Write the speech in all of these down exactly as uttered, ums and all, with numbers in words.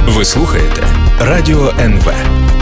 Ви слухаєте Радіо ен ве.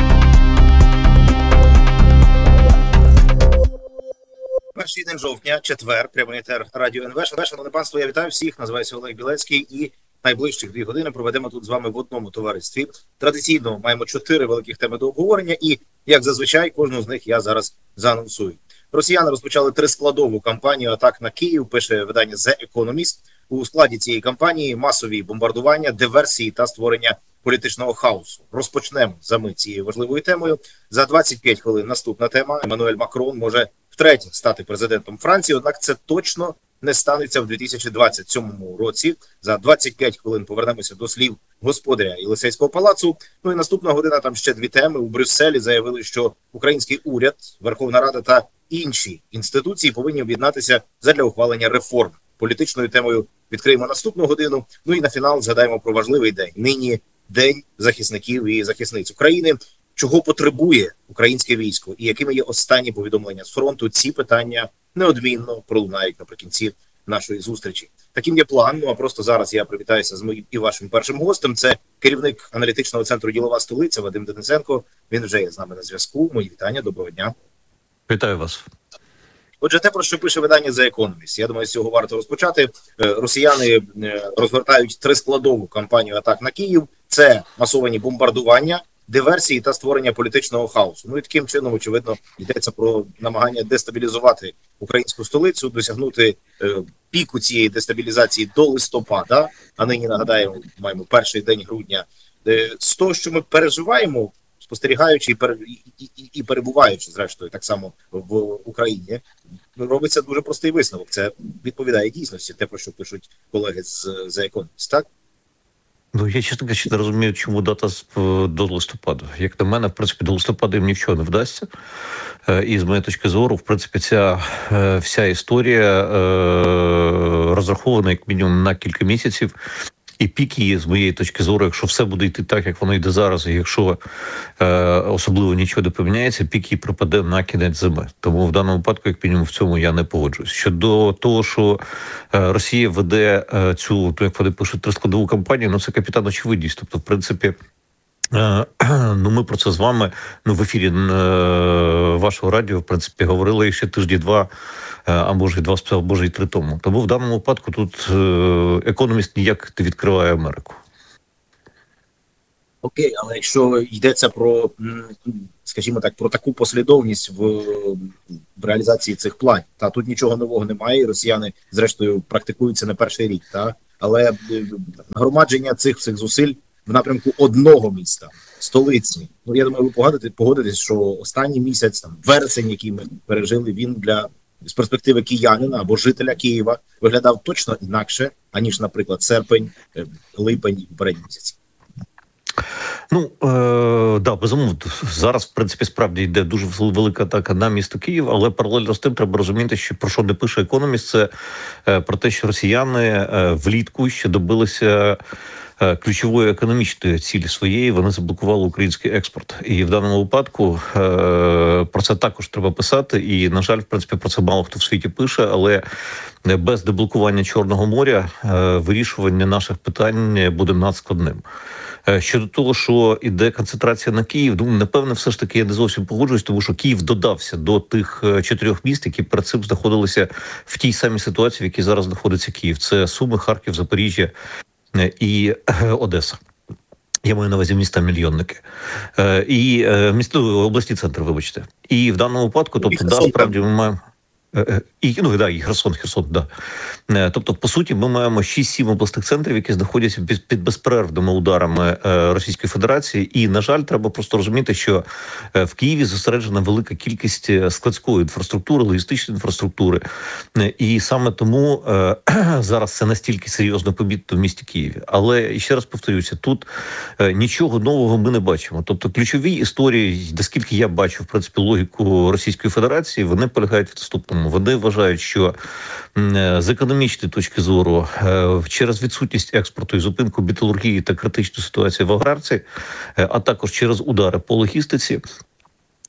Перший день жовтня, четвер, прямий етер Радіо ен ве. Шановне панство, я вітаю всіх, називаюся Олег Білецький і найближчих дві години проведемо тут з вами в одному товаристві. Традиційно маємо чотири великих теми до обговорення і, як зазвичай, кожну з них я зараз заанонсую. Росіяни розпочали трискладову кампанію атак на Київ, пише видання The Economist. У складі цієї кампанії масові бомбардування, диверсії та створення політичного хаосу. Розпочнемо за мить цією важливою темою. За двадцять п'ять хвилин наступна тема. Еммануель Макрон може втретє стати президентом Франції, однак це точно не станеться в дві тисячі двадцять сьомому році. За двадцять п'ять хвилин повернемося до слів господаря Єлисейського палацу. Ну і наступна година, там ще дві теми. У Брюсселі заявили, що український уряд, Верховна Рада та інші інституції повинні об'єднатися задля ухвалення реформ. Політичною темою відкриємо наступну годину. Ну і на фінал згадаємо про важливий день. Нині День захисників і захисниць України. Чого потребує українське військо і якими є останні повідомлення з фронту? Ці питання неодмінно пролунають наприкінці нашої зустрічі. Таким є план. Ну а просто зараз я привітаюся з моїм і вашим першим гостем. Це керівник аналітичного центру «Ділова столиця» Вадим Денисенко. Він вже є з нами на зв'язку. Мої вітання, доброго дня. Вітаю вас. Отже, те, про що пише видання The Economist. Я думаю, з цього варто розпочати. Росіяни розгортають трискладову кампанію атак на Київ. Це масовані бомбардування, диверсії та створення політичного хаосу. Ну і таким чином, очевидно, йдеться про намагання дестабілізувати українську столицю, досягнути е, піку цієї дестабілізації до листопада, а нині, нагадаємо, маємо перший день грудня. Е, з того, що ми переживаємо, спостерігаючи і, пер, і, і, і перебуваючи, зрештою, так само в Україні, робиться дуже простий висновок. Це відповідає дійсності, те, про що пишуть колеги з The Economist, так? Ну, я, чесно кажучи, не розумію, чому дата до листопада. Як на мене, в принципі, до листопада їм нічого не вдасться. І з моєї точки зору, в принципі, ця вся історія розрахована як мінімум на кілька місяців. І пік її, з моєї точки зору, якщо все буде йти так, як воно йде зараз, і якщо е, особливо нічого не поміняється, пік її припаде на кінець зими. Тому в даному випадку, як мінімум, в цьому я не погоджуюсь. Щодо того, що е, Росія веде е, цю, як вони пишуть, трискладову кампанію, ну це капітан очевидність. Тобто, в принципі, е, ну ми про це з вами ну, в ефірі е, вашого радіо, в принципі, говорили ще тижні-два, а може і два, а може і три тому. Тому в даному випадку тут економіст ніяк не відкриває Америку. Окей, але якщо йдеться про, скажімо так, про таку послідовність в, в реалізації цих планів, та тут нічого нового немає, і росіяни, зрештою, практикуються не перший рік, та? Але нагромадження цих всіх зусиль в напрямку одного міста, столиці. Ну, я думаю, ви погодитесь, погодитесь, що останній місяць, там, вересень, який ми пережили, він для з перспективи киянина або жителя Києва виглядав точно інакше, аніж, наприклад, серпень, липень і попередні місяці. Ну, е, да, безумовно, зараз, в принципі, справді йде дуже велика атака на місто Київ, але паралельно з тим треба розуміти, що про що не пише економіст, це е, про те, що росіяни е, влітку ще добилися е, ключової економічної цілі своєї, вони заблокували український експорт. І в даному випадку е, про це також треба писати, і, на жаль, в принципі, про це мало хто в світі пише, але без деблокування Чорного моря е, вирішування наших питань буде надскладним. Щодо того, що іде концентрація на Київ, ну, напевне, все ж таки я не зовсім погоджуюсь, тому що Київ додався до тих чотирьох міст, які перед цим знаходилися в тій самій ситуації, в якій зараз знаходиться Київ. Це Суми, Харків, Запоріжжя і Одеса. Я маю на увазі міста-мільйонники. І місто, обласні центри, вибачте. І в даному випадку, тобто, да, справді ми маємо... І, ну, да, і Херсон, Херсон, да. Тобто, по суті, ми маємо шість-сім обласних центрів, які знаходяться під, під безперервними ударами Російської Федерації. І, на жаль, треба просто розуміти, що в Києві зосереджена велика кількість складської інфраструктури, логістичної інфраструктури. І саме тому зараз це настільки серйозно помітно в місті Києві. Але, ще раз повторюся, тут нічого нового ми не бачимо. Тобто, ключові історії, наскільки я бачу, в принципі, логіку Російської Федерації, вони полягають в наступному. Вони вважають, що з економічної точки зору через відсутність експорту і зупинку металургії та критичну ситуацію в аграрці, а також через удари по логістиці,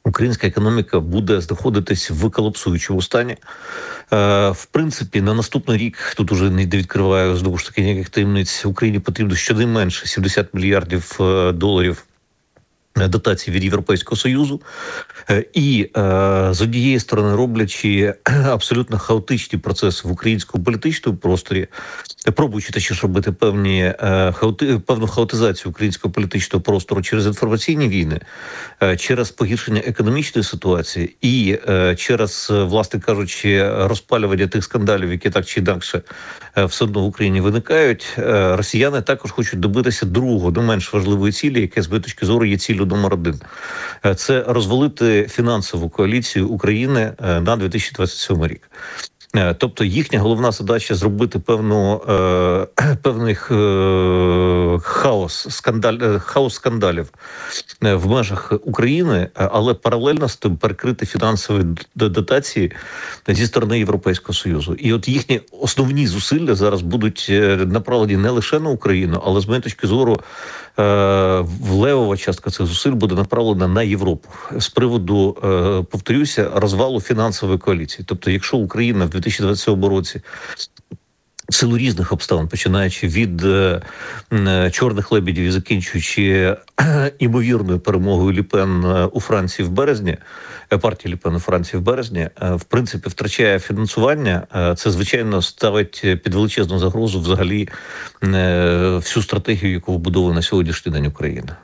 українська економіка буде знаходитись в колапсуючому стані. В принципі, на наступний рік, тут уже не відкриваю, знову ж таки, ніяких таємниць, Україні потрібно щонайменше сімдесят мільярдів доларів дотацій від Європейського Союзу. І з однієї сторони, роблячи абсолютно хаотичні процеси в українському політичному просторі, пробуючи точніше робити певні, хаоти, певну хаотизацію українського політичного простору через інформаційні війни, через погіршення економічної ситуації і через, власне кажучи, розпалювання тих скандалів, які так чи інакше все одно в Україні виникають, росіяни також хочуть добитися другого, не менш важливої цілі, яке з моєї точки зору є ціллю номер один. Це розвалити фінансову коаліцію України на дві тисячі двадцять сьомий рік. Тобто їхня головна задача зробити певну, е, певний е, хаос, скандаль, хаос скандалів в межах України, але паралельно з тим перекрити фінансові дотації зі сторони Європейського Союзу. І от їхні основні зусилля зараз будуть направлені не лише на Україну, але з моєї точки зору е, левова частка цих зусиль буде направлена на Європу з приводу, е, повторюся, розвалу фінансової коаліції. Тобто, якщо Україна в дві тисячі двадцять сьомому році в силу різних обставин, починаючи від е, е, чорних лебедів і закінчуючи е, імовірною перемогою Лі Пен у Франції в березні, е, партії Лі Пен у Франції в березні, е, в принципі, втрачає фінансування, е, це, звичайно, ставить під величезну загрозу взагалі е, всю стратегію, яку вбудовує на сьогоднішній день Україна.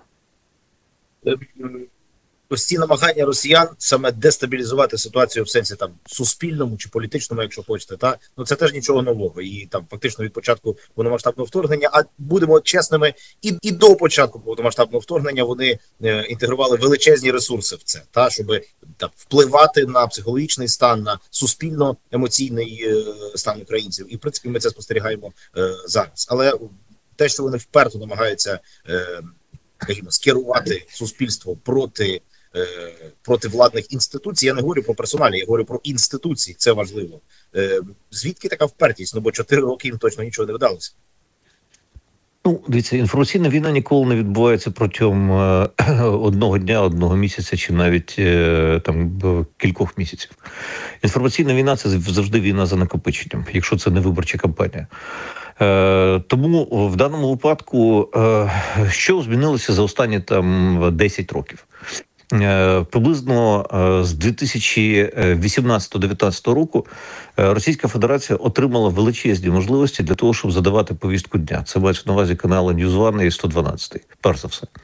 Ось ці намагання росіян саме дестабілізувати ситуацію в сенсі там суспільному чи політичному, якщо хочете, та ну це теж нічого нового. І там фактично від початку повномасштабного вторгнення, а будемо чесними, і і до початку повномасштабного вторгнення вони е, інтегрували величезні ресурси в це, та щоб там впливати на психологічний стан, на суспільно-емоційний е, стан українців. І в принципі ми це спостерігаємо е, зараз. Але те, що вони вперто намагаються, е, скажімо, скерувати суспільство проти проти владних інституцій. Я не говорю про персоналі, я говорю про інституції, це важливо. Звідки така впертість? Ну, бо чотири роки їм точно нічого не вдалося. Ну, дивіться, інформаційна війна ніколи не відбувається протягом е, одного дня, одного місяця чи навіть е, там кількох місяців. Інформаційна війна – це завжди війна за накопиченням, якщо це не виборча кампанія. Е, тому в даному випадку, е, що змінилося за останні там десять років? Приблизно з дві тисячі вісімнадцятого дев'ятнадцятого року Російська Федерація отримала величезні можливості для того, щоб задавати повістку дня. Це мається на увазі канали Ньюз Ван і сто дванадцять, перш за все.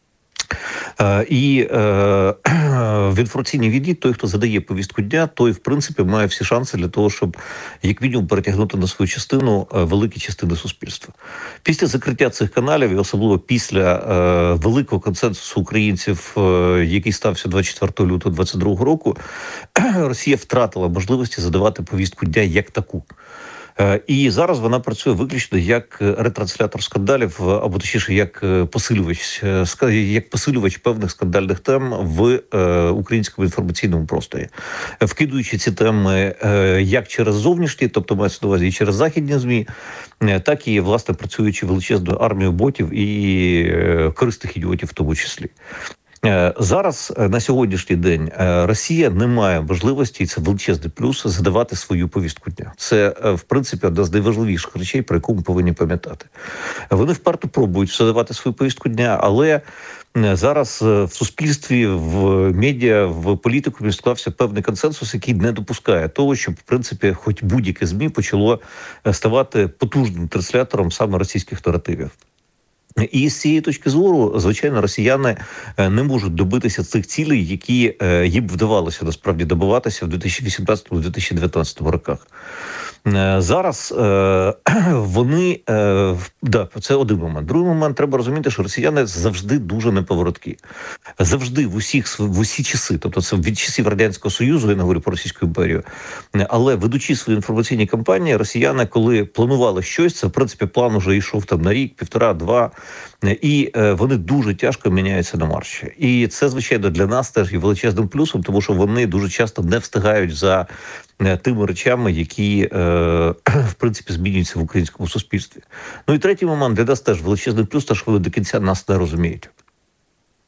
І в інформаційній війні той, хто задає повістку дня, той, в принципі, має всі шанси для того, щоб, як мінімум, перетягнути на свою частину великі частини суспільства. Після закриття цих каналів, і особливо після великого консенсусу українців, який стався двадцять четвертого лютого двадцять другого року, Росія втратила можливості задавати повістку дня як таку. І зараз вона працює виключно як ретранслятор скандалів, або точніше, як посилювач, як посилювач певних скандальних тем в українському інформаційному просторі, вкидуючи ці теми як через зовнішні, тобто мається на увазі і через західні ЗМІ, так і, власне, працюючи величезною армією ботів і корисних ідіотів в тому числі. Зараз, на сьогоднішній день, Росія не має можливості, і це величезний плюс, задавати свою повістку дня. Це, в принципі, одна з найважливіших речей, про яку ми повинні пам'ятати. Вони вперто пробують задавати свою повістку дня, але зараз в суспільстві, в медіа, в політику склався певний консенсус, який не допускає того, щоб, в принципі, хоч будь-яке ЗМІ почало ставати потужним транслятором саме російських наративів. І з цієї точки зору, звичайно, росіяни не можуть добитися цих цілей, які їм вдавалося насправді добиватися в дві тисячі вісімнадцятому - дві тисячі дев'ятнадцятому роках. Зараз е, вони, е, да, це один момент. Другий момент, треба розуміти, що росіяни завжди дуже неповороткі. Завжди в усіх, в усі часи, тобто це від часів Радянського Союзу, я не говорю про Російську імперію, але ведучи свої інформаційні кампанії, росіяни, коли планували щось, це, в принципі, план уже йшов там на рік, півтора, два, і е, вони дуже тяжко міняються на марші. І це, звичайно, для нас теж є величезним плюсом, тому що вони дуже часто не встигають за тими речами, які, е, в принципі, змінюються в українському суспільстві. Ну і третій момент, для нас теж величезний плюс, те, що вони до кінця нас не розуміють.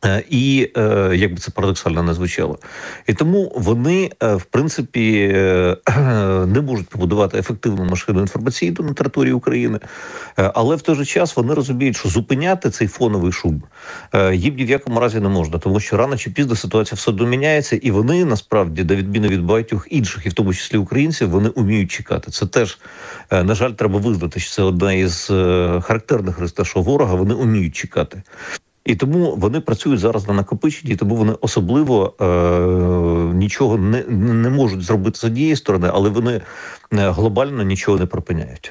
І, як би це парадоксально не звучало. І тому вони, в принципі, не можуть побудувати ефективну машину інформаційну на території України, але в той же час вони розуміють, що зупиняти цей фоновий шум їм ні в якому разі не можна, тому що рано чи пізно ситуація все одно міняється, і вони, насправді, на відміну від багатьох інших, і в тому числі українців, вони вміють чекати. Це теж, на жаль, треба визнати, що це одна із характерних рис нашого ворога, вони вміють чекати. І тому вони працюють зараз на накопиченні, тому вони особливо е, нічого не, не можуть зробити з однієї сторони, але вони глобально нічого не припиняють.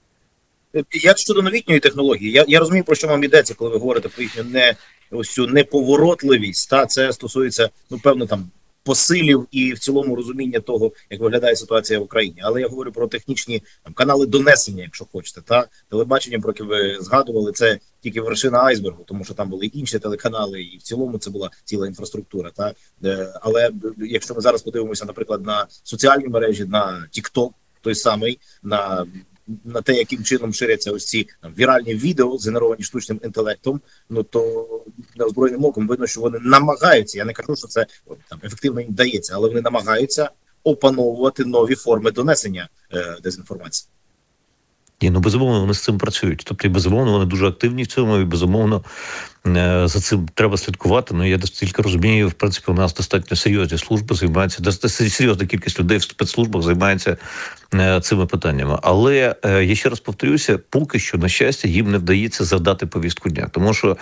Як щодо новітньої технології, я, я розумію, про що вам йдеться, коли ви говорите про їхню не, ось цю неповоротливість, та це стосується, ну, певно, там, посилів і в цілому розуміння того, як виглядає ситуація в Україні. Але я говорю про технічні там, канали донесення, якщо хочете. Та телебачення, про яке ви згадували, це тільки вершина айсбергу, тому що там були інші телеканали, і в цілому це була ціла інфраструктура. Та але якщо ми зараз подивимося, наприклад, на соціальні мережі, на TikTok, той самий, на на те, яким чином ширяться ось ці там, віральні відео, згенеровані штучним інтелектом, ну то неозброєним оком видно, що вони намагаються, я не кажу, що це там ефективно їм вдається, але вони намагаються опановувати нові форми донесення е, дезінформації. Ні, ну безумовно, вони з цим працюють. Тобто, і безумовно, вони дуже активні в цьому, і безумовно за цим треба слідкувати. Ну, я тільки розумію, в принципі, у нас достатньо серйозні служби займаються, достатньо серйозна кількість людей в спецслужбах займається цими питаннями. Але, я ще раз повторюся, поки що, на щастя, їм не вдається завдати повістку дня. Тому що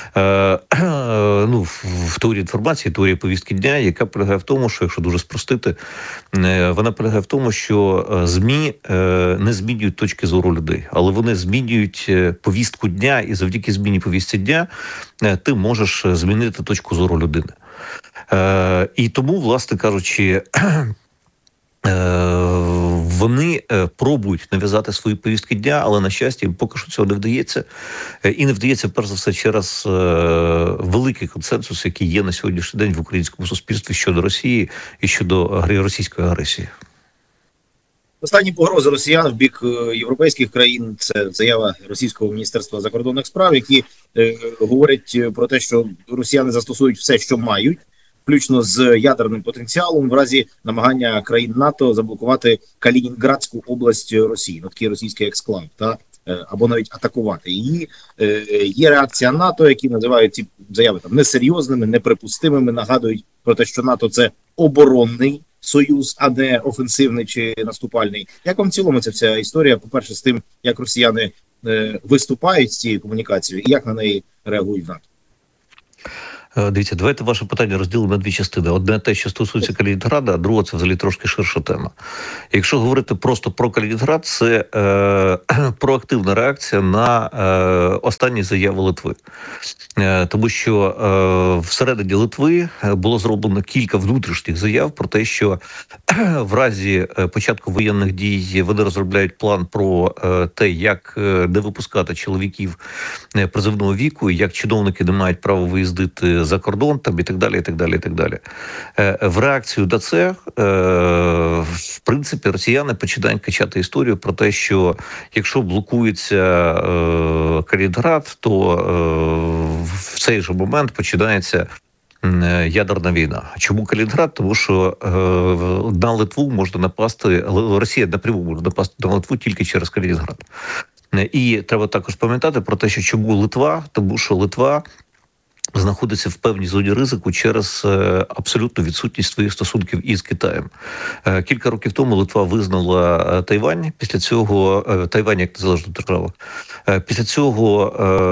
ну, в теорії інформації, теорії повістки дня, яка полягає в тому, що, якщо дуже спростити, вона полягає в тому, що ЗМІ не змінюють точки зору людей, але вони змінюють повістку дня, і завдяки зміні повістки дня ти можеш змінити точку зору людини. Е, і тому, власне кажучи, е, вони пробують нав'язати свої повістки дня, але, на щастя, їм поки що цього не вдається. І не вдається, перш за все, через е, великий консенсус, який є на сьогоднішній день в українському суспільстві щодо Росії і щодо російської агресії. Останні погрози росіян в бік європейських країн – це заява Російського міністерства закордонних справ, які е, говорять про те, що росіяни застосують все, що мають, включно з ядерним потенціалом, в разі намагання країн НАТО заблокувати Калінінградську область Росії, ну, такий російський ексклав, та, е, або навіть атакувати її. Е, є реакція НАТО, які називають ці заяви там несерйозними, неприпустимими, нагадують про те, що НАТО – це оборонний союз, а не офенсивний чи наступальний. Як вам в цілому ця вся історія, по-перше, з тим, як росіяни е, виступають з цією комунікацією, і як на неї реагують в НАТО? Дивіться, давайте ваше питання розділимо на дві частини. Одне те, що стосується Калінінграда, а друге – це взагалі трошки ширша тема. Якщо говорити просто про Калінінград, це е, проактивна реакція на е, останні заяви Литви. Е, тому що е, всередині Литви було зроблено кілька внутрішніх заяв про те, що е, в разі початку воєнних дій вони розробляють план про е, те, як не випускати чоловіків призовного віку, і як чиновники не мають права виїздити за кордон, там, і так далі, і так далі, і так далі. В реакцію на це, в принципі, росіяни починають качати історію про те, що якщо блокується Калінінград, то в цей же момент починається ядерна війна. Чому Калінінград? Тому що на Литву можна напасти, Росія напряму може напасти на Литву тільки через Калінінград. І треба також пам'ятати про те, що чому Литва? Тому що Литва знаходиться в певній зоні ризику через абсолютну відсутність своїх стосунків із Китаєм. Кілька років тому Литва визнала Тайвань, після цього Тайвань як незалежну державу. Після цього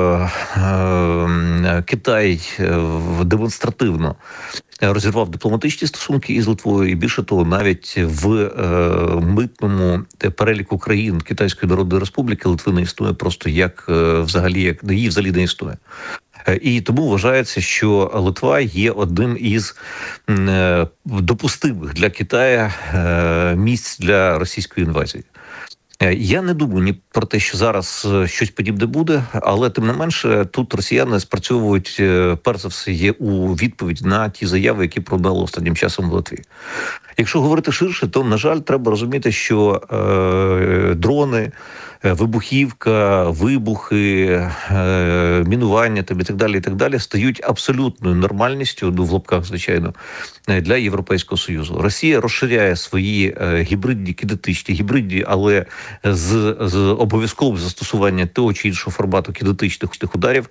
Китай демонстративно розірвав дипломатичні стосунки із Литвою, і більше того, навіть в митному переліку країн Китайської Народної Республіки Литви не існує просто як взагалі, як її взагалі не існує. І тому вважається, що Литва є одним із допустимих для Китаю місць для російської інвазії. Я не думаю ні про те, що зараз щось подібне буде, але тим не менше тут росіяни спрацьовують, перш за все, є у відповідь на ті заяви, які пролунали останнім часом в Литві. Якщо говорити ширше, то, на жаль, треба розуміти, що е, дрони, вибухівка, вибухи, е, мінування там, і так далі, і так далі стають абсолютною нормальністю, ну, в лапках, звичайно, для Європейського Союзу. Росія розширяє свої е, гібридні, кінетичні, гібридні, але з, з обов'язковим застосуванням того чи іншого формату кінетичних ударів,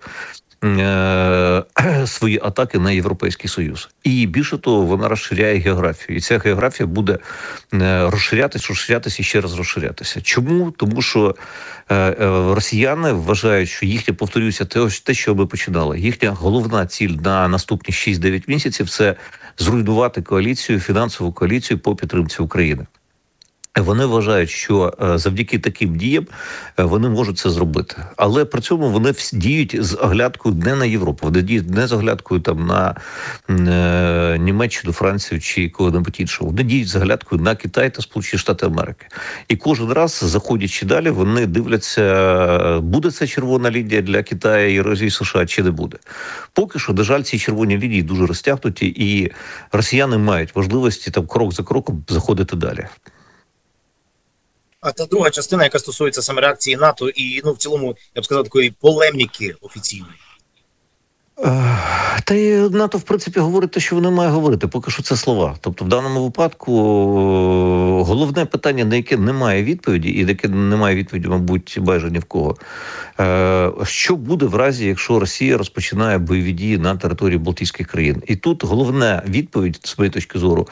свої атаки на Європейський Союз. І більше того, вона розширяє географію. І ця географія буде розширятися, розширятися і ще раз розширятися. Чому? Тому що росіяни вважають, що їхня, повторюся, те, що ми починали, їхня головна ціль на наступні шість-дев'ять місяців – це зруйнувати коаліцію, фінансову коаліцію по підтримці України. Вони вважають, що завдяки таким діям вони можуть це зробити. Але при цьому вони діють з оглядкою не на Європу, вони діють не з оглядкою там на е, Німеччину, Францію чи кого-небудь іншого. Вони діють з оглядкою на Китай та Сполучені Штати Америки. І кожен раз, заходячи далі, вони дивляться, буде це червона лінія для Китаю і Росії, США чи не буде. Поки що, на жаль, ці червоні лінії дуже розтягнуті, і росіяни мають можливості там крок за кроком заходити далі. А та друга частина, яка стосується саме реакції НАТО і, ну, в цілому, я б сказав, такої полеміки офіційної. Та й НАТО, в принципі, говорить те, що воно має говорити. Поки що це слова. Тобто, в даному випадку головне питання, на яке немає відповіді, і на яке немає відповіді, мабуть, майже ні в кого. Що буде в разі, якщо Росія розпочинає бойові дії на території Балтійських країн? І тут головна відповідь, з моєї точки зору,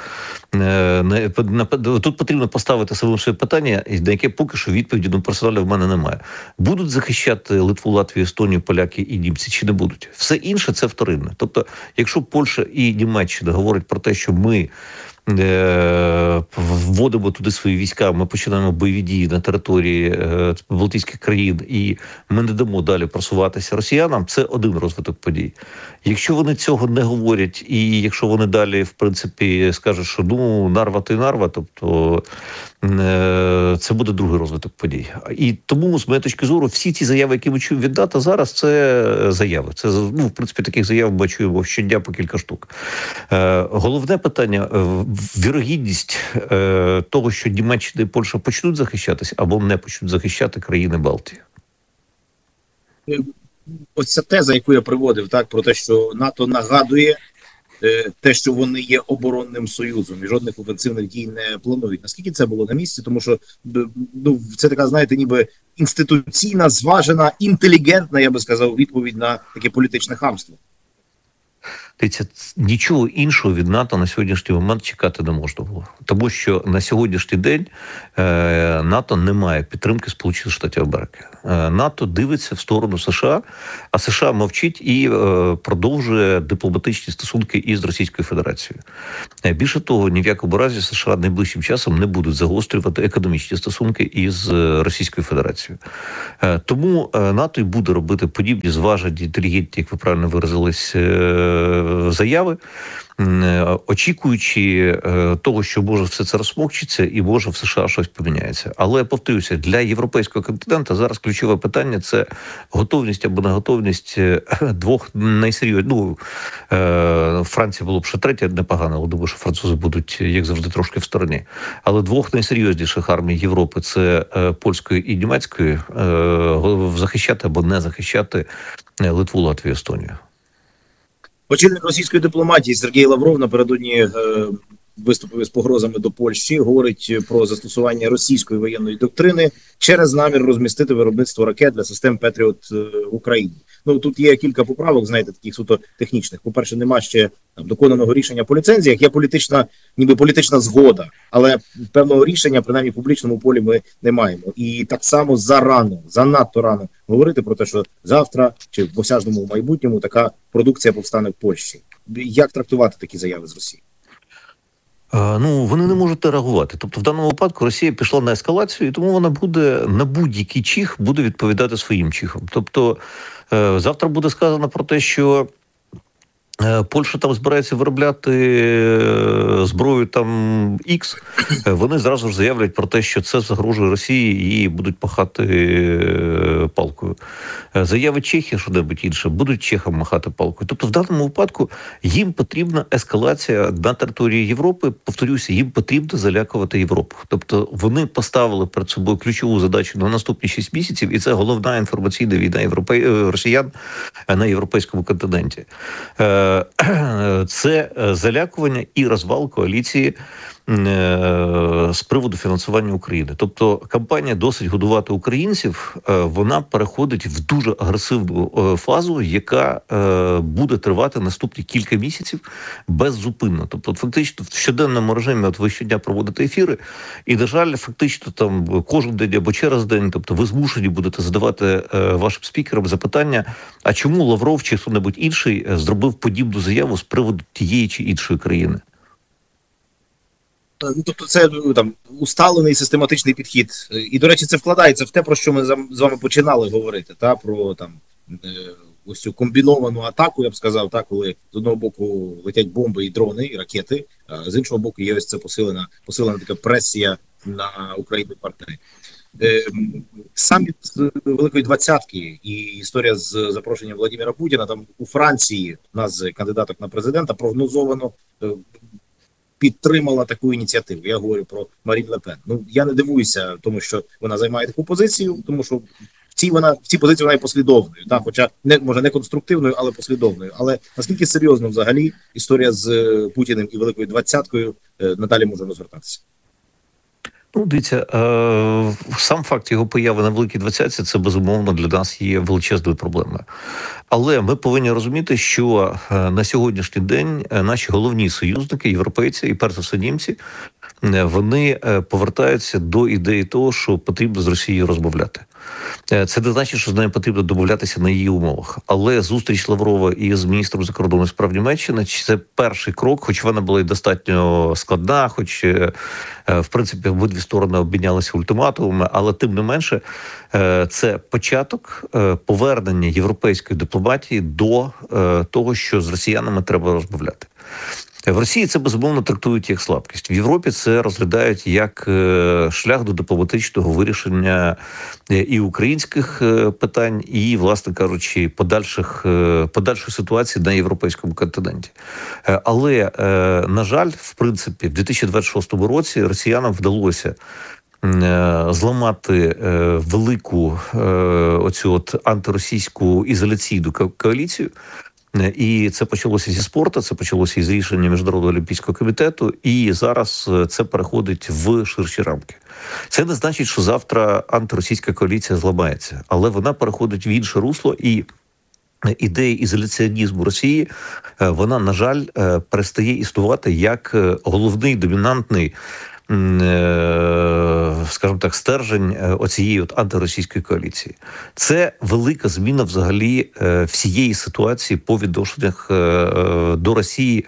тут потрібно поставити самим собі питання, на яке поки що відповіді, ну, персонально в мене немає. Будуть захищати Литву, Латвію, Естонію, поляки і німці, чи не будуть? Все інше – це вторинне. Тобто, якщо Польща і Німеччина говорять про те, що ми е- вводимо туди свої війська, ми починаємо бойові дії на території е- Балтійських країн, і ми не дамо далі просуватися росіянам, це один розвиток подій. Якщо вони цього не говорять, і якщо вони далі, в принципі, скажуть, що ну, нарва то й нарва, тобто е- це буде другий розвиток подій. І тому, з моєї точки зору, всі ті заяви, які ми чуємо від НАТО зараз, це заяви. Це, ну, в принципі, таких заяв ми чуємо щодня по кілька штук. Е, головне питання – вірогідність е, того, що Німеччина і Польща почнуть захищатися або не почнуть захищати країни Балтії. Ось ця теза, яку я приводив, так, про те, що НАТО нагадує е, те, що вони є оборонним союзом і жодних офенсивних дій не планують. Наскільки це було на місці? Тому що, ну, це така, знаєте, ніби інституційна, зважена, інтелігентна, я би сказав, відповідь на таке політичне хамство. Дивіться, нічого іншого від НАТО на сьогоднішній момент чекати не можна було. Тому що на сьогоднішній день е, НАТО не має підтримки Сполучених Штатів Америки. Е, НАТО дивиться в сторону США, а США мовчить і е, продовжує дипломатичні стосунки із Російською Федерацією. Е, більше того, ні в якому разі США найближчим часом не будуть загострювати економічні стосунки із Російською Федерацією. Е, тому е, НАТО і буде робити подібні зважені, інтелігентні, як ви правильно виразились, е, заяви, очікуючи того, що може все це розсмокчиться і може в США щось поміняється. Але, повторюся, для європейського континенту зараз ключове питання – це готовність або неготовність двох найсерйозніших. Ну, Франція було б ще третя непогана, але думаю, що французи будуть, як завжди, трошки в стороні. Але двох найсерйозніших армій Європи – це польської і німецької, захищати або не захищати Литву, Латвію, Естонію. Очільник російської дипломатії Сергій Лавров напередодні е, виступив з погрозами до Польщі, говорить про застосування російської воєнної доктрини через намір розмістити виробництво ракет для систем Петріот в Україні. Ну, тут є кілька поправок, знаєте, таких суто технічних. По-перше, нема ще там доконаного рішення по ліцензіях, є політична, ніби політична згода, але певного рішення, принаймні в публічному полі, ми не маємо. І так само зарано, занадто рано говорити про те, що завтра чи в осяжному майбутньому така продукція повстане в Польщі. Як трактувати такі заяви з Росії? Ну, вони не можуть реагувати. Тобто, в даному випадку Росія пішла на ескалацію, і тому вона буде на будь-який чих буде відповідати своїм чихом. Тобто, завтра буде сказано про те, що Польща там збирається виробляти зброю там X, вони зразу ж заявлять про те, що це загрожує Росії і будуть пахати палкою. Заяви Чехії, що-небудь інше, будуть чехам махати палкою. Тобто в даному випадку їм потрібна ескалація на території Європи. Повторюся, їм потрібно залякувати Європу. Тобто вони поставили перед собою ключову задачу на наступні шість місяців, і це головна інформаційна війна європей... росіян на європейському континенті. Це залякування і розвал коаліції з приводу фінансування України. Тобто кампанія «Досить годувати українців», вона переходить в дуже агресивну фазу, яка буде тривати наступні кілька місяців беззупинно. Тобто фактично в щоденному режимі от ви щодня проводите ефіри, і, на жаль, фактично там кожен день або через день, тобто ви змушені будете задавати вашим спікерам запитання, а чому Лавров чи хто-небудь інший зробив подібну заяву з приводу тієї чи іншої країни? Ну, тобто це там усталений систематичний підхід. І, до речі, це вкладається в те, про що ми з вами починали говорити, та про там ось цю комбіновану атаку, я б сказав, та коли з одного боку летять бомби і дрони, і ракети, а з іншого боку є ось це посилена, посилена така пресія на Україну партнери. Саміт Великої Двадцятки і історія з запрошенням Владимира Путіна, там у Франції, нас з кандидаток на президента, прогнозовано підтримала таку ініціативу. Я говорю про Марін Ле Пен. Ну, я не дивуюся, тому що вона займає таку позицію, тому що в цій вона в цій позиції вона є послідовною, так, хоча не може не конструктивною, але послідовною. Але наскільки серйозно взагалі історія з Путіним і Великою Двадцяткою надалі може розвертатися? Ну, дивіться, е, сам факт його появи на Великій Двадцятці – це, безумовно, для нас є величезною проблемою. Але ми повинні розуміти, що на сьогоднішній день наші головні союзники, європейці і перш за все німці, вони повертаються до ідеї того, що потрібно з Росією розмовляти. Це не значить, що з нею потрібно домовлятися на її умовах. Але зустріч Лаврова із міністром закордонних справ Німеччини – це перший крок, хоч вона була і достатньо складна, хоч, в принципі, обидві сторони обмінялися ультиматумами, але тим не менше, це початок повернення європейської дипломатії до того, що з росіянами треба розмовляти. В Росії це, безумовно, трактують як слабкість. В Європі це розглядають як шлях до дипломатичного вирішення і українських питань, і, власне кажучи, подальших, подальшої ситуації на європейському континенті. Але, на жаль, в принципі, в дві тисячі двадцять шостому році росіянам вдалося зламати велику оцю от антиросійську ізоляційну коаліцію. І це почалося зі спорту, це почалося із рішення Міжнародного олімпійського комітету, і зараз це переходить в ширші рамки. Це не значить, що завтра антиросійська коаліція зламається, але вона переходить в інше русло, і ідея ізоляціонізму Росії, вона, на жаль, перестає існувати як головний домінантний, скажімо так, стержень оцієї от антиросійської коаліції. Це велика зміна взагалі всієї ситуації по відношеннях до Росії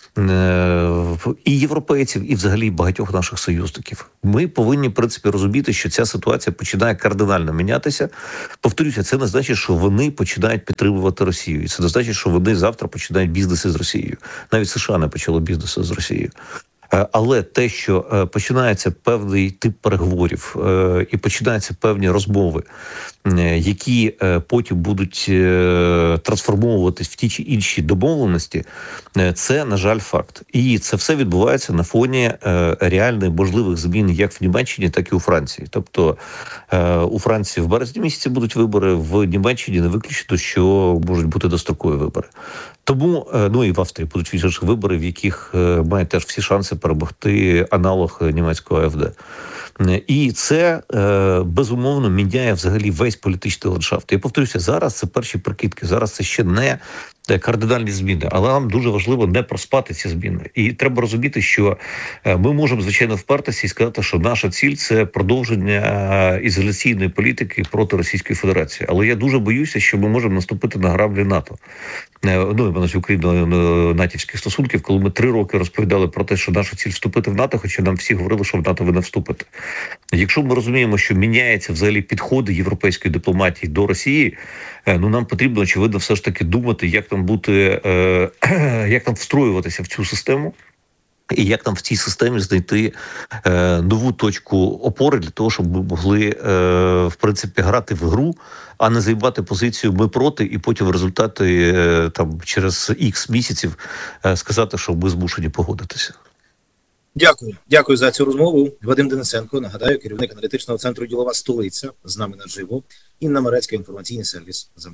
і європейців, і взагалі багатьох наших союзників. Ми повинні, в принципі, розуміти, що ця ситуація починає кардинально мінятися. Повторюся, це не значить, що вони починають підтримувати Росію. І це не значить, що вони завтра починають бізнеси з Росією. Навіть США не почало бізнеси з Росією. Але те, що починається певний тип переговорів і починаються певні розмови, які потім будуть трансформовуватись в ті чи інші домовленості, це, на жаль, факт. І це все відбувається на фоні реальних можливих змін як в Німеччині, так і у Франції. Тобто у Франції в березні місяці будуть вибори, в Німеччині не виключено, що можуть бути дострокові вибори. Тому, ну і в Австрії будуть відповідні вибори, в яких мають теж всі шанси перемогти аналог німецького АфД. І це, безумовно, міняє взагалі весь політичний ландшафт. Я повторюся, зараз це перші прикидки, зараз це ще не кардинальні зміни, але нам дуже важливо не проспати ці зміни. І треба розуміти, що ми можемо, звичайно, впертися і сказати, що наша ціль – це продовження ізоляційної політики проти Російської Федерації. Але я дуже боюся, що ми можемо наступити на граблі НАТО. Ну, і Україно-натівських стосунків, коли ми три роки розповідали про те, що наша ціль вступити в НАТО, хоча нам всі говорили, що в НАТО ви не вступите. Якщо ми розуміємо, що міняються взагалі підходи європейської дипломатії до Росії, ну нам потрібно, очевидно, все ж таки думати, як там бути, як там встроюватися в цю систему. І як там в цій системі знайти е, нову точку опори для того, щоб ми могли, е, в принципі, грати в гру, а не займати позицію «ми проти» і потім в результаті е, там, через ікс місяців е, сказати, що ми змушені погодитися. Дякую. Дякую за цю розмову. Вадим Денисенко, нагадаю, керівник аналітичного центру «Ділова столиця», з нами наживо. Інна Марецька, інформаційний сервіс «Замить».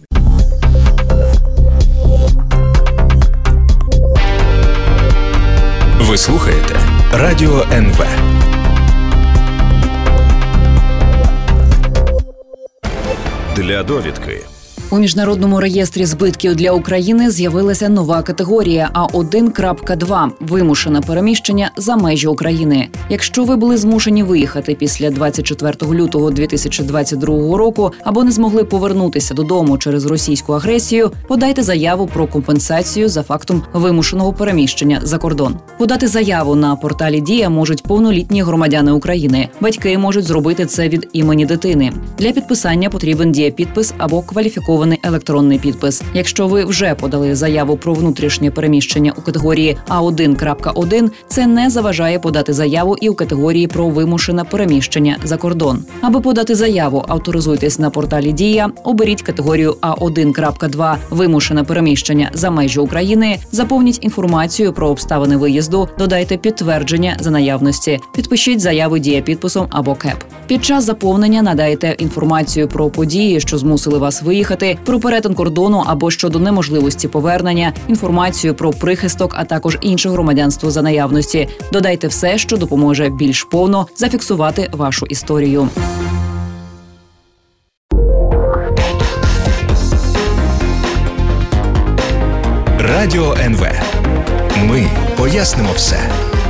Ви слухаєте Радіо ен ве. Для довідки. У Міжнародному реєстрі збитків для України з'явилася нова категорія А один крапка два – вимушене переміщення за межі України. Якщо ви були змушені виїхати після двадцять четвертого лютого дві тисячі двадцять другого року або не змогли повернутися додому через російську агресію, подайте заяву про компенсацію за фактом вимушеного переміщення за кордон. Подати заяву на порталі «Дія» можуть повнолітні громадяни України. Батьки можуть зробити це від імені дитини. Для підписання потрібен дієпідпис або кваліфікований електронний підпис. Якщо ви вже подали заяву про внутрішнє переміщення у категорії А один крапка один, це не заважає подати заяву і у категорії про вимушене переміщення за кордон. Аби подати заяву, авторизуйтесь на порталі «Дія», оберіть категорію А один крапка два «вимушене переміщення за межі України», заповніть інформацію про обставини виїзду, додайте підтвердження за наявності, підпишіть заяву дієпідписом або КЕП. Під час заповнення надайте інформацію про події, що змусили вас виїхати, про перетин кордону або щодо неможливості повернення, інформацію про прихисток, а також інше громадянство за наявності. Додайте все, що допоможе більш повно зафіксувати вашу історію. Радіо ен ве. Ми пояснимо все.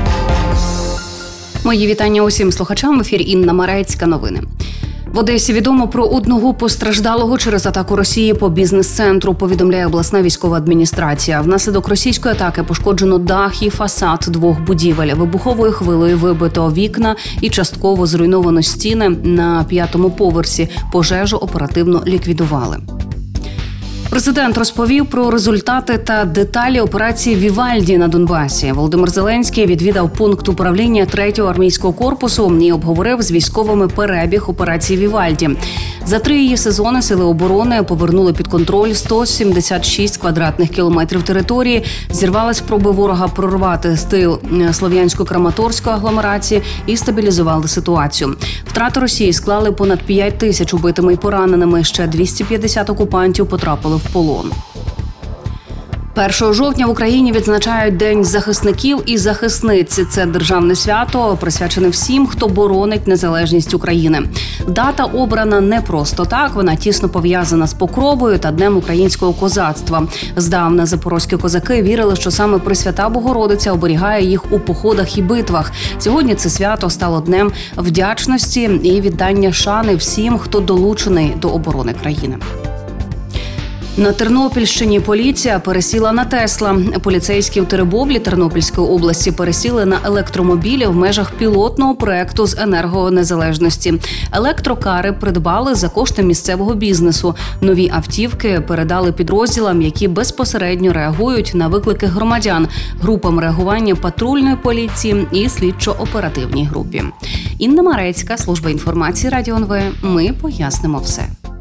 Мої вітання усім слухачам. В ефірі Інна Марецька. Новини. В Одесі відомо про одного постраждалого через атаку Росії по бізнес-центру, повідомляє обласна військова адміністрація. Внаслідок російської атаки пошкоджено дах і фасад двох будівель. Вибуховою хвилею вибито вікна і частково зруйновано стіни на п'ятому поверсі. Пожежу оперативно ліквідували. Президент розповів про результати та деталі операції «Вівальді» на Донбасі. Володимир Зеленський відвідав пункт управління третього армійського корпусу і обговорив з військовими перебіг операції «Вівальді». За три її сезони Сили оборони повернули під контроль сто сімдесят шість квадратних кілометрів території, зірвали спроби ворога прорвати стил Слов'янсько-Краматорської агломерації і стабілізували ситуацію. Втрати Росії склали понад п'ять тисяч убитими і пораненими, ще двісті п'ятдесят окупантів потрапили в полон. першого жовтня в Україні відзначають День захисників і захисниць. Це державне свято, присвячене всім, хто боронить незалежність України. Дата обрана не просто так, вона тісно пов'язана з Покровою та Днем українського козацтва. Здавна запорозькі козаки вірили, що саме Пресвята Богородиця оберігає їх у походах і битвах. Сьогодні це свято стало днем вдячності і віддання шани всім, хто долучений до оборони країни. На Тернопільщині поліція пересіла на Тесла. Поліцейські в Теребовлі Тернопільської області пересіли на електромобілі в межах пілотного проекту з енергонезалежності. Електрокари придбали за кошти місцевого бізнесу. Нові автівки передали підрозділам, які безпосередньо реагують на виклики громадян, групам реагування патрульної поліції і слідчо-оперативній групі. Інна Марецька, служба інформації Радіо ен ве. Ми пояснимо все.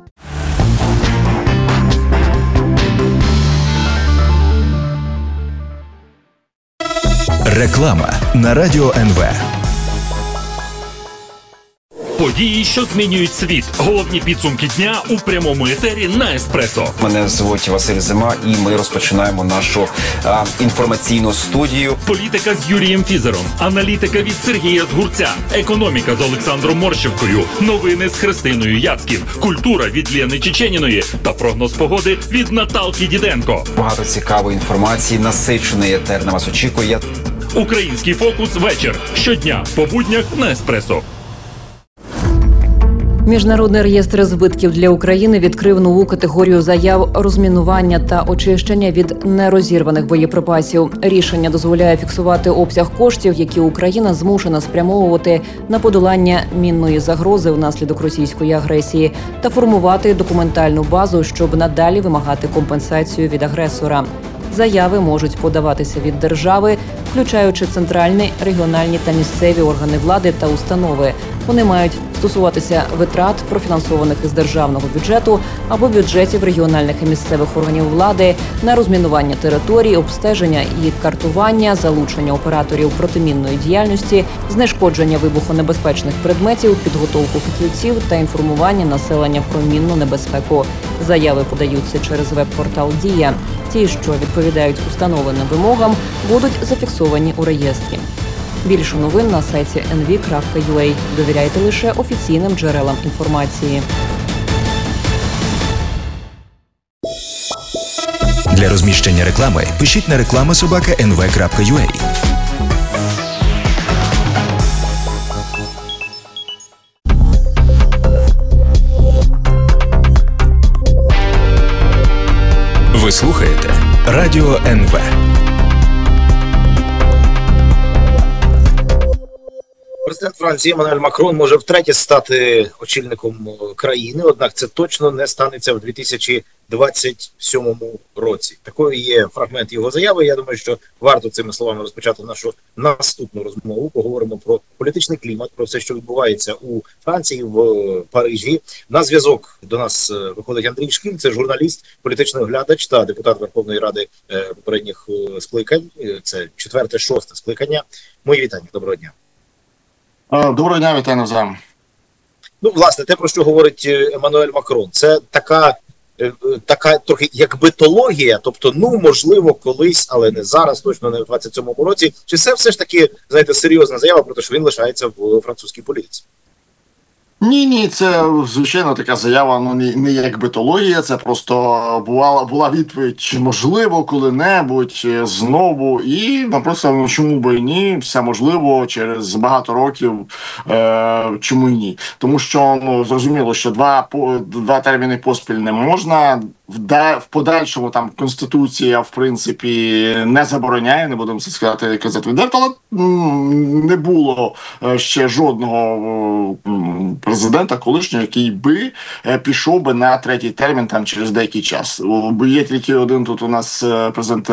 Реклама на Радіо ен ве. Події, що змінюють світ. Головні підсумки дня у прямому етері на Еспресо. Мене звуть Василь Зима, і ми розпочинаємо нашу а, інформаційну студію. Політика з Юрієм Фізером, аналітика від Сергія Згурця, економіка з Олександром Морщевкою, новини з Христиною Яцьків, культура від Лєни Чеченіної та прогноз погоди від Наталки Діденко. Багато цікавої інформації, насичений етер на вас очікує. Український фокус вечір. Щодня по буднях на Еспресо. Міжнародний реєстр збитків для України відкрив нову категорію заяв розмінування та очищення від нерозірваних боєприпасів. Рішення дозволяє фіксувати обсяг коштів, які Україна змушена спрямовувати на подолання мінної загрози внаслідок російської агресії, та формувати документальну базу, щоб надалі вимагати компенсацію від агресора. Заяви можуть подаватися від держави, включаючи центральні, регіональні та місцеві органи влади та установи. Вони мають стосуватися витрат, профінансованих із державного бюджету або бюджетів регіональних і місцевих органів влади, на розмінування територій, обстеження і картування, залучення операторів протимінної діяльності, знешкодження вибухонебезпечних предметів, підготовку фахівців та інформування населення про мінну небезпеку. Заяви подаються через веб-портал «Дія». Ті, що відповідають установленим вимогам, будуть зафіксовані у реєстрі. Більше новин на сайті ен ві крапка ю а. Довіряйте лише офіційним джерелам інформації. Для розміщення реклами пишіть на реклама собака ен ве крапка ю а. Ви слухаєте Радіо ен ве. Президент Франції Еммануель Макрон може втретє стати очільником країни, однак це точно не станеться в дві тисячі двадцять сьомому році. Такою є фрагмент його заяви. Я думаю, що варто цими словами розпочати нашу наступну розмову. Поговоримо про політичний клімат, про все, що відбувається у Франції, в Парижі. На зв'язок до нас виходить Андрій Шкіль, це журналіст, політичний оглядач та депутат Верховної Ради попередніх скликань. Це четверте, шосте скликання. Мої вітання. Доброго дня. Доброго дня, вітаю навзаєм. Ну, власне, те, про що говорить Еммануель Макрон, це така, така трохи як битологія, тобто, ну, можливо, колись, але не зараз, точно не в двадцять сьомому році. Чи це все ж таки, знаєте, серйозна заява про те, що він лишається в французькій політиці? Ні, ні, це, звичайно, така заява, ну, не, не як битологія, це просто була, була відповідь, чи можливо коли-небудь знову, і, ну, просто, ну, чому би і ні, все можливо, через багато років, е, чому і ні. Тому що, ну, зрозуміло, що два, два терміни поспіль не можна, в, в подальшому там Конституція, в принципі, не забороняє, не будемо це сказати, казати відверто, але м, не було ще жодного президента колишнього, який би пішов би на третій термін там через деякий час. Бо є тільки один тут у нас президент,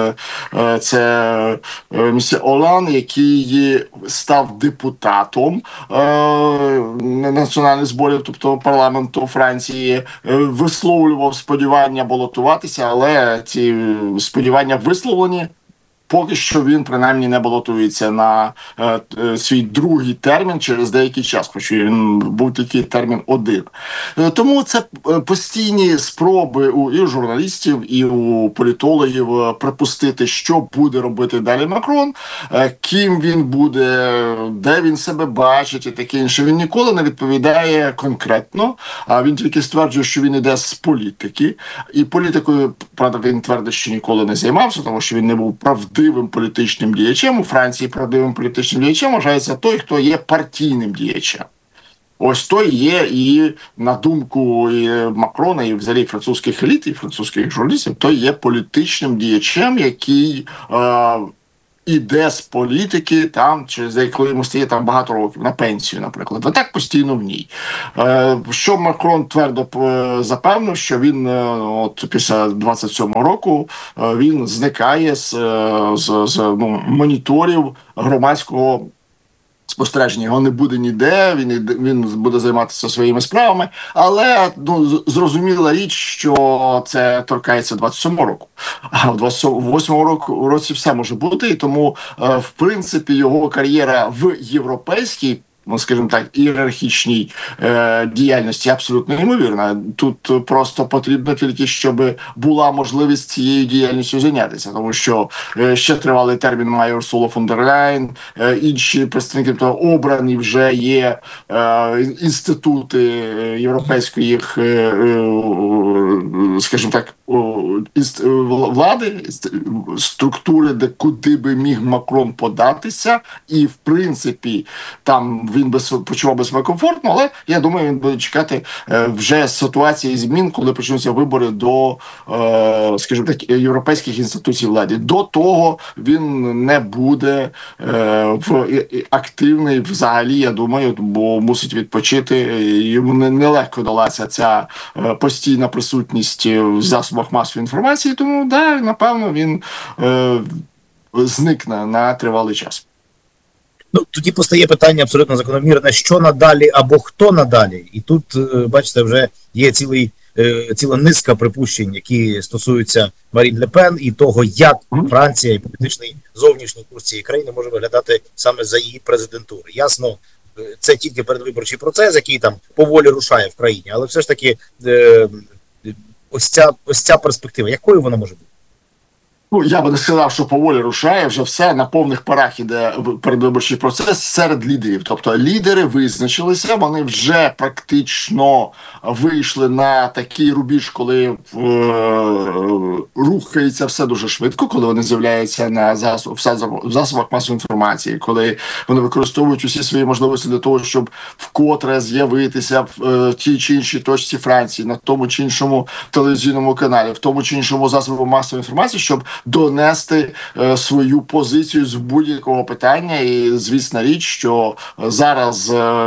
це місьє Олан, який став депутатом національних зборів, тобто парламенту Франції, висловлював сподівання балотуватися, але ці сподівання висловлені. Поки що він, принаймні, не балотується на е, е, свій другий термін через деякий час, хоч він був тільки термін один. Е, тому це постійні спроби у і у журналістів, і у політологів е, припустити, що буде робити далі Макрон, е, ким він буде, де він себе бачить і таке інше. Він ніколи не відповідає конкретно, а він тільки стверджує, що він іде з політики. І політикою, правда, він твердить, що ніколи не займався, тому що він не був правдивим політичним діячем. У Франції правдивим політичним діячем вважається той, хто є партійним діячем. Ось той є і, на думку і Макрона, і взагалі французьких еліт, і французьких журналістів, той є політичним діячем, який е, іде з політики, там, через коли йому стає там багато років, на пенсію, наприклад. А так постійно в ній. Е, що Макрон твердо запевнив, що він от після двадцять сьомого року він зникає з, з, з ну, моніторів громадського спостереження. Його не буде ніде, він, він буде займатися своїми справами, але, ну, зрозуміла річ, що це торкається двадцять сьомого року. А в двадцять восьмому року, році все може бути, і тому, в принципі, його кар'єра в європейській, ну, скажімо так, ієрархічній е, діяльності абсолютно неймовірна. Тут просто потрібно тільки, щоб була можливість цією діяльністю зайнятися, тому що е, ще тривалий термін має Урсула фон дер Ляйн, е, інші представники, тобто обрані вже є е, інститути європейської, е, е, скажімо так, інст, влади, структури, де куди би міг Макрон податися, і в принципі там він би почував би себе комфортно, але я думаю, він буде чекати вже ситуації змін, коли почнуться вибори до, скажімо так, європейських інституцій влади. До того він не буде в активний взагалі, я думаю, бо мусить відпочити. Йому нелегко далася ця постійна присутність в засобах масової інформації, тому, да, напевно, він е, зникне на тривалий час. Ну, тоді постає питання абсолютно закономірне, що надалі або хто надалі. І тут, бачите, вже є цілий, ціла низка припущень, які стосуються Марін Ле Пен і того, як Франція і політичний зовнішній курс цієї країни може виглядати саме за її президентури. Ясно, це тільки передвиборчий процес, який там поволі рушає в країні, але все ж таки е, ось ця, ось ця перспектива, якою вона може бути? Ну, я би не сказав, що поволі рушає, вже все на повних парах іде передвиборчий процес серед лідерів. Тобто лідери визначилися, вони вже практично вийшли на такий рубіж, коли е- рухається все дуже швидко, коли вони з'являються на засоб, в засобах масової інформації, коли вони використовують усі свої можливості для того, щоб вкотре з'явитися в е- тій чи іншій точці Франції, на тому чи іншому телевізійному каналі, в тому чи іншому засобі масової інформації, щоб донести е, свою позицію з будь-якого питання. І звісна річ, що зараз е,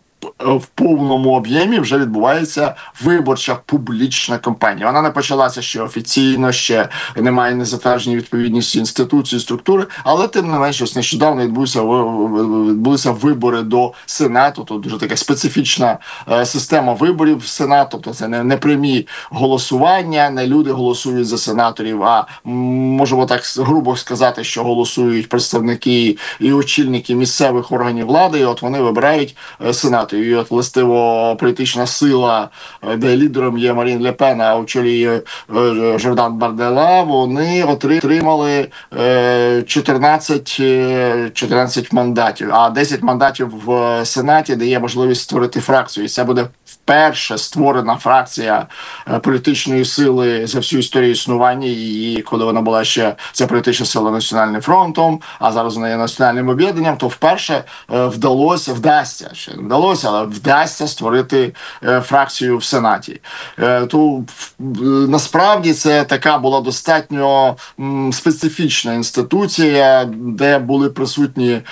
в повному об'ємі вже відбувається виборча публічна кампанія. Вона не почалася ще офіційно, ще немає незатверджені відповідності інституції, структури, але тим не менше, ось нещодавно відбулися, відбулися вибори до Сенату. Тут дуже така специфічна е, система виборів в Сенат, тобто це не, не прямі голосування, не люди голосують за сенаторів, а можемо так грубо сказати, що голосують представники і очільники місцевих органів влади, і от вони вибирають е, Сенат. І от, властиво, політична сила, де лідером є Марін Ле Пен, а у чолі Жордан Бардела, вони отримали чотирнадцять, чотирнадцять мандатів, а десять мандатів в Сенаті дає можливість створити фракцію. І це буде вперше створена фракція політичної сили за всю історію існування її, коли вона була ще, ця політична сила Національним фронтом, а зараз вона є національним об'єднанням, то вперше вдалося, вдасться, ще не вдалося, але вдасться створити фракцію в Сенаті. То насправді це така була достатньо специфічна інституція, де були присутні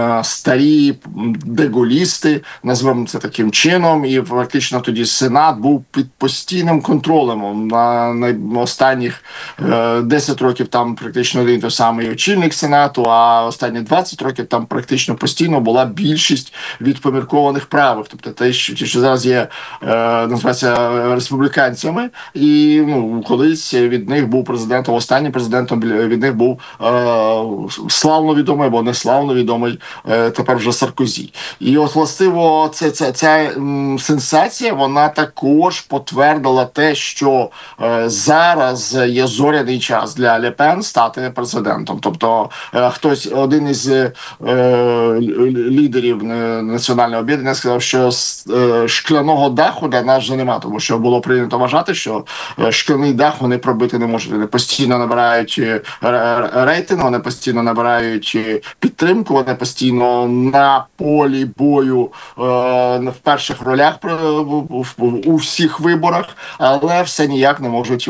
старі деголісти, назвемо це таким чином, і фактично тоді Сенат був під постійним контролем. На, на останніх е, десять років там практично один той самий очільник Сенату, а останні двадцять років там практично постійно була більшість від поміркованих правих. Тобто те, що, ті, що зараз є, е, називається республіканцями, і ну, колись від них був президентом, останнім президентом від них був е, славно відомий, або не славно відомий е, тепер вже Саркозі. І от, властиво, це, це, ця м, сенсація, вона також потвердила те, що е, зараз є зоряний час для Ле Пен стати президентом. Тобто е, хтось, один із е, лідерів національного об'єднання сказав, що е, шкляного даху для нас вже нема, тому що було прийнято вважати, що е, шкляний дах вони пробити не можуть. Вони постійно набирають рейтинг, вони постійно набирають підтримку, вони постійно на полі бою е, в перших ролях у всіх виборах, але все ніяк не можуть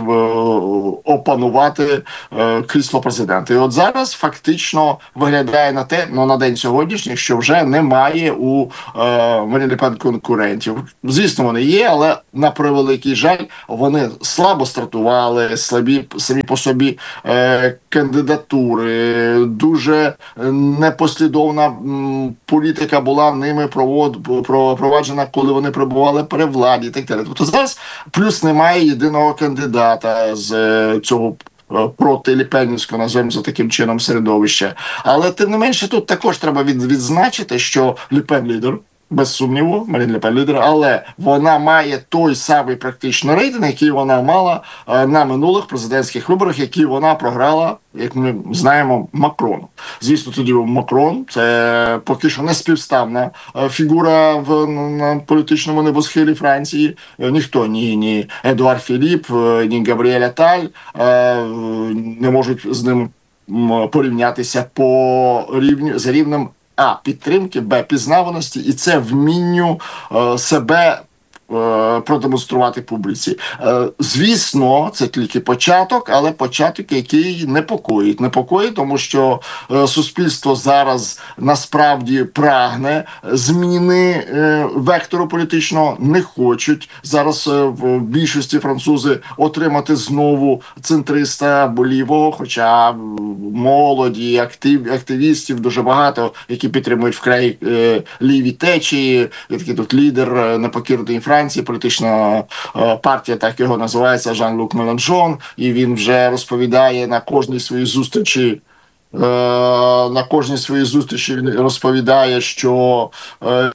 опанувати крісло президента. І от зараз фактично виглядає на те, ну на день сьогоднішній, що вже немає у Марін Ле Пен конкурентів. Звісно, вони є, але на превеликий жаль, вони слабо стартували, слабі самі по собі е, кандидатури, дуже непослідовна м, політика була ними провод, проваджена, коли вони перебували при владі і так далі. Тобто зараз плюс немає єдиного кандидата з е, цього проти ліпенівського, називаємо за таким чином, середовища. Але тим не менше тут також треба від, відзначити, що Ле Пен лідер, без сумніву, Марін Ле Пен лідер, але вона має той самий практично рейтинг, який вона мала на минулих президентських виборах, які вона програла, як ми знаємо, Макрону. Звісно, тоді Макрон – це поки що не співставна фігура в на політичному небосхилі Франції. Ніхто, ні, ні Едуард Філіп, ні Габріель Аталь не можуть з ним порівнятися по рівню, за рівнем А. Підтримки, Б. Пізнаваності, і це вмінню е, себе продемонструвати публіці. Звісно, це тільки початок, але початок, який непокоїть. Непокоїть, тому що суспільство зараз насправді прагне зміни вектору політичного, не хочуть зараз в більшості французи отримати знову центриста або лівого, хоча молоді, актив, активістів дуже багато, які підтримують вкрай ліві течії, такий тут лідер непокірної Франції, політична е, партія, так його називається, Жан-Люк Меланшон, і він вже розповідає на кожній своїй зустрічі, е, на кожній своїй зустрічі розповідає, що е...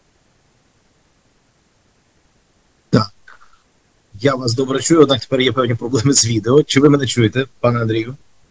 Так. Я вас добре чую, однак тепер є певні проблеми з відео. Чи ви мене чуєте, пане Андрію?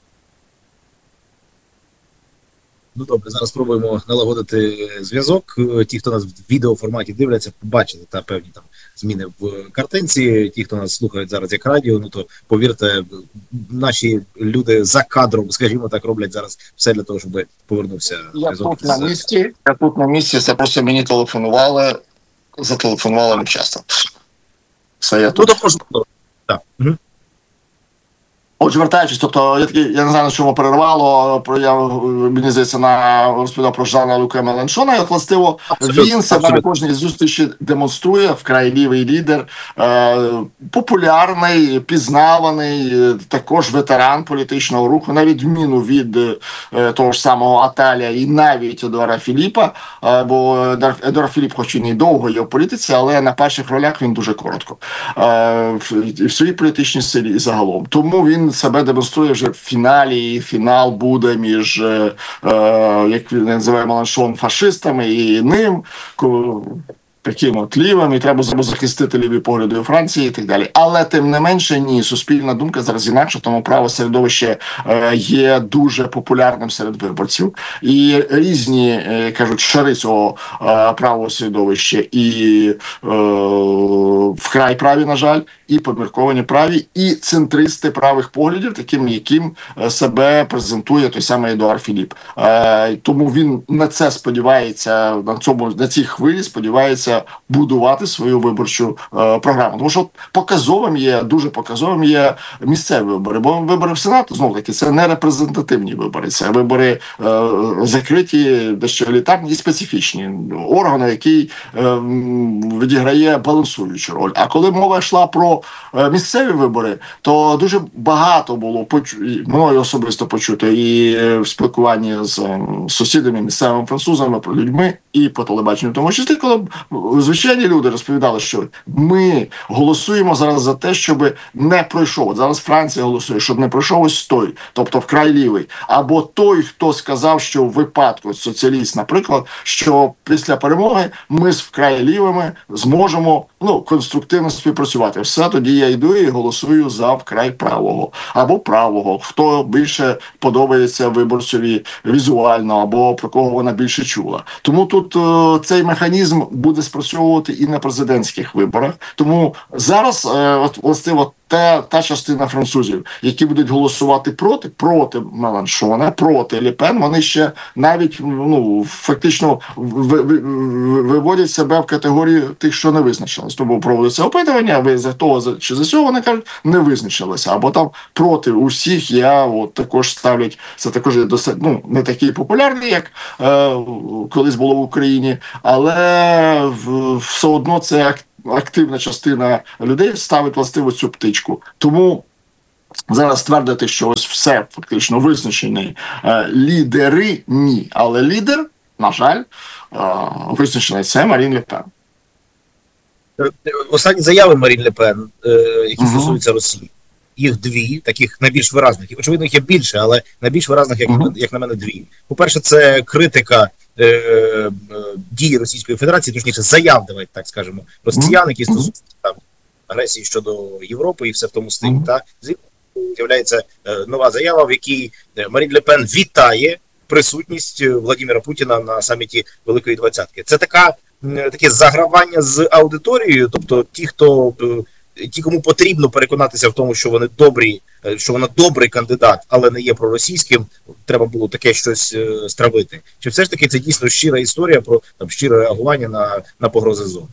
Ну добре, зараз спробуємо налагодити зв'язок. Ті, хто нас в відеоформаті дивляться, побачили та певні там зміни в картинці. Ті, хто нас слухають зараз як радіо, ну то повірте, наші люди за кадром, скажімо так, роблять зараз все для того, щоб повернувся зв'язок. Я тут на місці, я тут на місці, це просто мені телефонували, зателефонували часто. Все, я тут. Ну, також, так. Угу. Отже, вертаючись, тобто, я, такий, я не знаю, на чому перервало, я, мені здається, на розповідав про Жана-Люка Меланшона, і от, властиво, він себе на кожній зустрічі демонструє, вкрай лівий лідер, е, популярний, пізнаваний, також ветеран політичного руху, на відміну від е, того ж самого Аталія і навіть Едуара Філіпа, е, бо Едуар Філіп, хоч і не довго є в політиці, але на перших ролях він дуже коротко. Е, в, в своїй політичній силі і загалом. Тому він себе демонструє вже в фіналі, і фінал буде між, е, е, як він називає Меланшон, фашистами і ним, таким от лівим, і треба захистити ліві погляди у Франції і так далі. Але тим не менше, ні, суспільна думка зараз інакше, тому право середовище е, є дуже популярним серед виборців. І різні, е, кажуть, шари цього е, правого середовища і е, вкрай праві, на жаль, і помірковані праві, і центристи правих поглядів, таким, яким себе презентує той самий Едуар Філіп. Е, тому він на це сподівається, на цьому, на цій хвилі сподівається будувати свою виборчу е, програму. Тому що показовим є, дуже показовим є місцеві вибори. Бо вибори в Сенат, знову таки, це не репрезентативні вибори. Це вибори е, закриті, дещо елітарні і специфічні. Органи, який е, відіграє балансуючу роль. А коли мова йшла про е, місцеві вибори, то дуже багато було почу... мною особисто почуто і е, в спілкуванні з е, сусідами, місцевими французами, про людьми і по телебаченню. Тому числі, коли звичайні люди розповідали, що ми голосуємо зараз за те, щоб не пройшов. От зараз Франція голосує, щоб не пройшов ось той, тобто вкрай лівий. Або той, хто сказав, що в випадку, соціаліст, наприклад, що після перемоги ми з вкрай лівими зможемо ну, конструктивно співпрацювати. Все, тоді я йду і голосую за вкрай правого. Або правого, хто більше подобається виборцеві візуально, або про кого вона більше чула. Тому тут е, цей механізм буде спрацьовувати і на президентських виборах. Тому зараз, е, от, властиво, Та, та частина французів, які будуть голосувати проти, проти Меланшона, проти Ле Пен, вони ще навіть ну, фактично ви, ви, виводять себе в категорію тих, що не визначились. Тому проводиться опитування, ви за того чи за цього, вони кажуть, не визначилися. Або там проти усіх, я от також ставлять, це також досить, ну, не такий популярний, як е, колись було в Україні, але в, все одно це активно. Активна частина людей ставить властиво цю птичку. Тому зараз твердити, що ось все фактично визначені е, лідери – ні. Але лідер, на жаль, е, визначений – це Марін Ле Пен. Останні заяви Марін Ле Пен, е, які угу. стосуються Росії, їх дві, таких найбільш виразних. Очевидно, їх є більше, але найбільш виразних, як, угу. як на мене, дві. По-перше, це критика Е, е, дії Російської Федерації, точніше заяв, давайте так скажемо, росіян, які стосуються там агресії щодо Європи і все в тому стилі. Mm-hmm. Та з'являється е, нова заява, в якій Марін Ле Пен вітає присутність Владимира Путіна на саміті Великої Двадцятки. Це така, е, таке загравання з аудиторією, тобто ті, хто е, ті, кому потрібно переконатися в тому, що вони добрі, що вона добрий кандидат, але не є проросійським, треба було таке щось е, стравити. Чи все ж таки це дійсно щира історія про там щире реагування на, на погрози зони?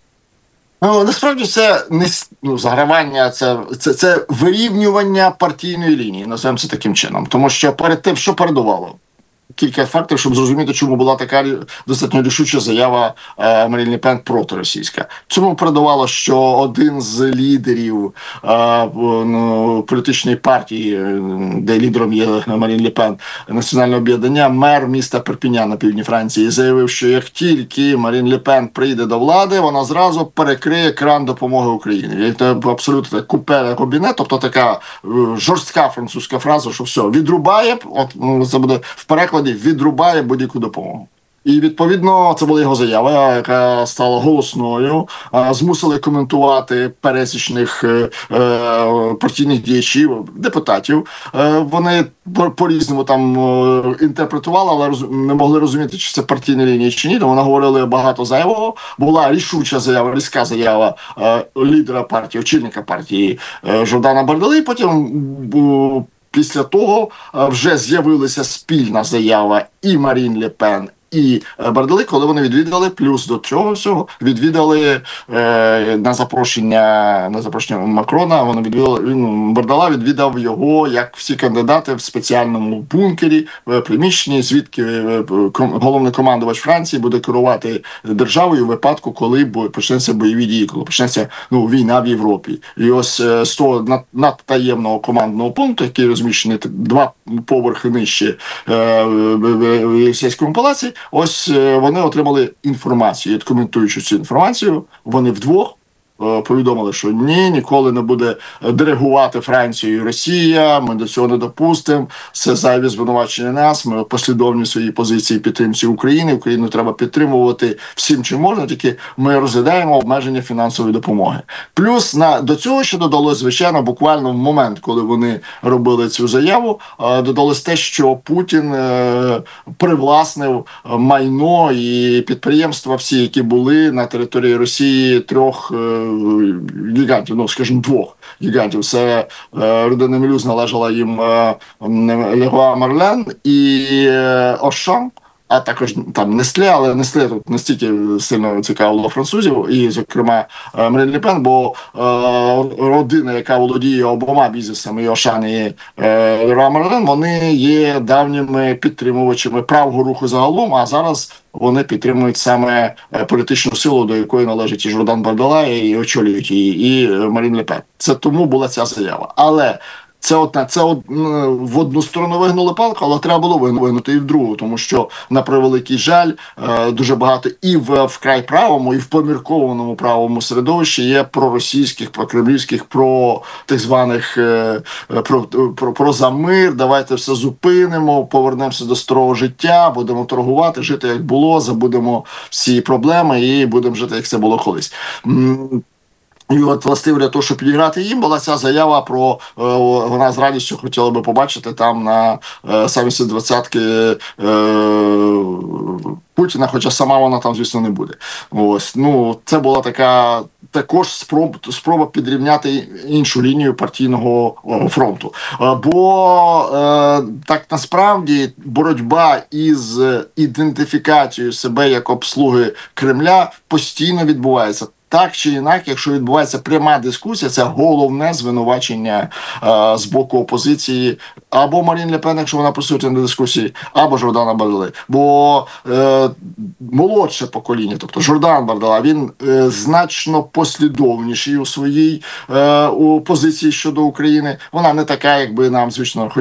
Ну, насправді це не ну, загравання, це, це, це вирівнювання партійної лінії, називаємо це таким чином. Тому що перед тим, що передувало? Кілька факторів, щоб зрозуміти, чому була така достатньо рішуча заява е, Марін Ле Пен проти-російська. Цьому передувало, що один з лідерів е, ну, політичної партії, де лідером є Марін Ле Пен, Національне об'єднання, мер міста Перпіня на півдні Франції, заявив, що як тільки Марін Ле Пен прийде до влади, вона зразу перекриє кран допомоги Україні. Це абсолютно купе робіне, тобто така жорстка французька фраза, що все, відрубає, от це буде в перекладі, відрубає будь-яку допомогу. І, відповідно, це була його заява, яка стала голосною. Змусили коментувати пересічних е, партійних діячів, депутатів. Е, вони по-різному там е, інтерпретували, але роз, не могли розуміти, чи це партійна лінія, чи ні. Тому вони говорили багато зайвого. Була рішуча заява, різка заява е, лідера партії, очільника партії е, Жордана Бардели. Потім е, після того вже з'явилася спільна заява і Марін Ле Пен, і Бардели, коли вони відвідали, плюс до цього всього, відвідали е, на запрошення на запрошення Макрона, вони відвідали, він, Бардела відвідав його, як всі кандидати, в спеціальному бункері, в приміщенні, звідки е, головний командувач Франції буде керувати державою у випадку, коли почнеться бойові дії, коли почнеться ну, війна в Європі. І ось е, з того надтаємного командного пункту, який розміщений два поверхи нижче е, в Єлисейському палаці, ось вони отримали інформацію. І коментуючи цю інформацію, вони вдвох повідомили, що ні, ніколи не буде диригувати Францію і Росія, ми до цього не допустимо, це зайві звинувачення нас, ми послідовні в своїй позиції підтримці України, Україну треба підтримувати всім, чим можна, тільки ми розглядаємо обмеження фінансової допомоги. Плюс на, до цього ще додалось, звичайно, буквально в момент, коли вони робили цю заяву, додалось те, що Путін е, привласнив майно і підприємства всі, які були на території Росії трьох е, гігантів, ну, скажімо, двох гігантів. Це е, родина Мелюз належала їм е, Леруа Мерлен і е, Ошан, а також там Нестле, але Нестле тут настільки сильно цікавило французів, і, зокрема, Марін Ле Пен, бо е, родина, яка володіє обома бізнесами, і Ошан, і е, Леруа Мерлен, вони є давніми підтримувачами правого руху загалом, а зараз вони підтримують саме політичну силу, до якої належить і Жордан Бардела, і очолюють її, і Марін Ле Пен. Це тому була ця заява. Але це одна, це од, в одну сторону вигнули палку, але треба було вигнути і в другу, тому що, на превеликий жаль, дуже багато і в вкрай правому, і в поміркованому правому середовищі є проросійських, прокремлівських, про тих званих про, про, про за мир, давайте все зупинимо, повернемося до старого життя, будемо торгувати, жити як було, забудемо всі проблеми і будемо жити, як це було колись. І от, власне, для того, щоб підіграти їм, була ця заява про, е, вона з радістю хотіла би побачити там на е, саміті двадцятки е, Путіна, хоча сама вона там, звісно, не буде. Ось, ну, це була така також спроб, спроба підрівняти іншу лінію партійного о, фронту. Е, бо е, так насправді боротьба із ідентифікацією себе як обслуги Кремля постійно відбувається. Так чи інакше, якщо відбувається пряма дискусія, це головне звинувачення е, з боку опозиції або Марін Ле Пен, якщо вона присутня на дискусії, або Жордана Бардели. Бо е, молодше покоління, тобто Жордан Бардела, він е, значно послідовніший у своїй е, у позиції щодо України. Вона не така, якби нам, звісно,